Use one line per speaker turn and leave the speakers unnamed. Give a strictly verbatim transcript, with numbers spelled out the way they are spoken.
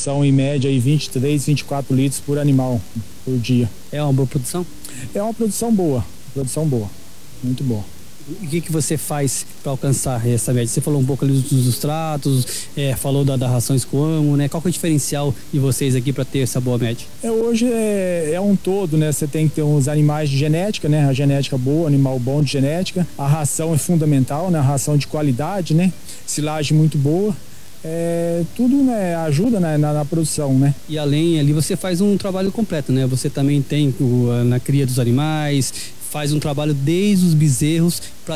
produção em média aí vinte e três, vinte e quatro litros por animal por dia.
É uma boa produção?
É uma produção boa, produção boa, muito boa.
E o que, que você faz para alcançar essa média? Você falou um pouco ali dos, dos tratos, é, falou da, da ração Escoamo, né? Qual que é o diferencial de vocês aqui para ter essa boa média?
É, hoje é, é um todo, né? Você tem que ter uns animais de genética, né? A genética boa, animal bom de genética. A ração é fundamental, né? A ração de qualidade, né? Silagem muito boa. É, tudo, né, ajuda, né, na, na produção, né?
E além ali você faz um trabalho completo, né? Você também tem o, na cria dos animais, faz um trabalho desde os bezerros para